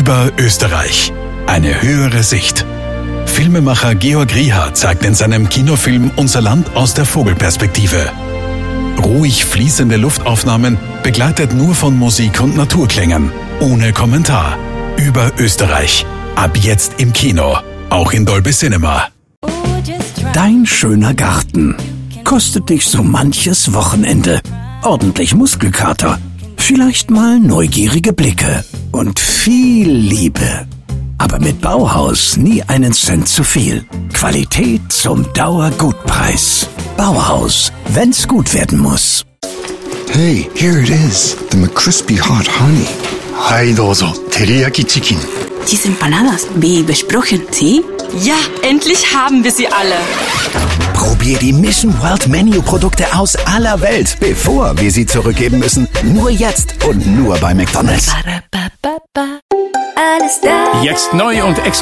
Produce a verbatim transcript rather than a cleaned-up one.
Über Österreich. Eine höhere Sicht. Filmemacher Georg Rieher zeigt in seinem Kinofilm Unser Land aus der Vogelperspektive. Ruhig fließende Luftaufnahmen, begleitet nur von Musik und Naturklängen. Ohne Kommentar. Über Österreich. Ab jetzt im Kino. Auch in Dolby Cinema. Dein schöner Garten kostet dich so manches Wochenende. Ordentlich Muskelkater, vielleicht mal neugierige Blicke und viel Liebe. Aber mit Bauhaus nie einen Cent zu viel. Qualität zum Dauergutpreis. Bauhaus, wenn's gut werden muss. Hey, here it is, the McCrispy Hot Honey. Hai dozo, Teriyaki Chicken. Diese Empanadas, wie besprochen, ¿sí? Ja, endlich haben wir sie alle. Probier die Mission World Menu Produkte aus aller Welt, bevor wir sie zurückgeben müssen. Nur jetzt und nur bei McDonald's. Alles da. Jetzt neu und exklusiv.